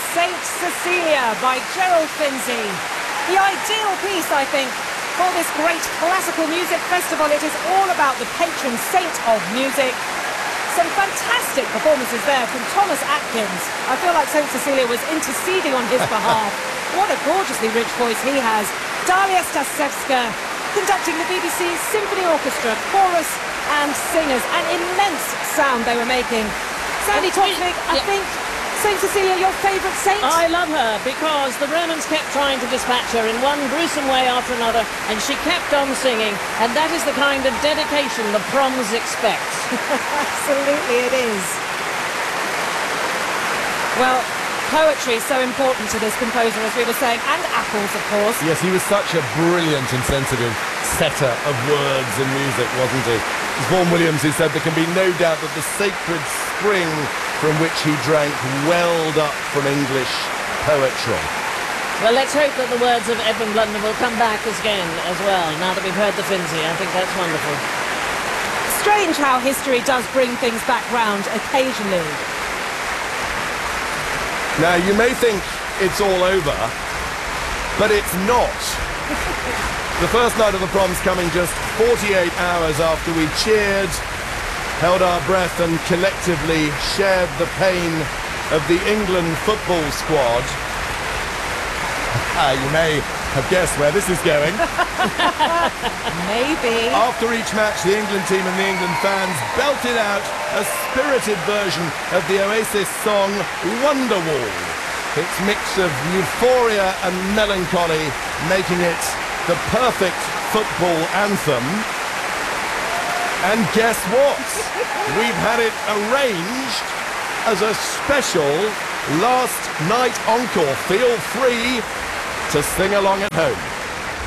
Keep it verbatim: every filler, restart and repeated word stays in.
Saint Cecilia by Gerald Finzi. The ideal piece, I think, for this great classical music festival. It is all about the patron saint of music. Some fantastic performances there from Thomas Atkins. I feel like Saint Cecilia was interceding on his behalf. What a gorgeously rich voice he has. Dalia Stasevska conducting the B B C Symphony Orchestra, chorus and singers. An immense sound they were making. Sandy Toksvig, I think Saint Cecilia, your favourite saint? I love her because the Romans kept trying to dispatch her in one gruesome way after another, and she kept on singing, and that is the kind of dedication the proms expect. Absolutely it is. Well, poetry is so important to this composer, as we were saying, and apples, of course. Yes, he was such a brilliant and sensitive setter of words and music, wasn't he? As Vaughan Williams, who said there can be no doubt that the sacred spring from which he drank welled up from English poetry. Well, let's hope that the words of Edmund Blunder will come back again as well, now that we've heard the Finzi. I think that's wonderful. Strange how history does bring things back round occasionally. Now, you may think it's all over, but it's not. The first night of the proms coming just forty-eight hours after we cheered, held our breath and collectively shared the pain of the England football squad. Ah, you may have guessed where this is going. Maybe. After each match, the England team and the England fans belted out a spirited version of the Oasis song Wonderwall. Its mix of euphoria and melancholy, making it the perfect football anthem. And guess what? We've had it arranged as a special last night encore. Feel free to sing along at home.